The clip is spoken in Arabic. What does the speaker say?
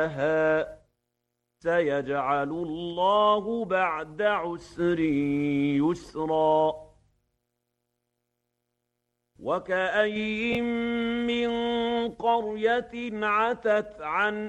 سيجعل الله بعد عسر يسرا وكأين من قرية عتت عن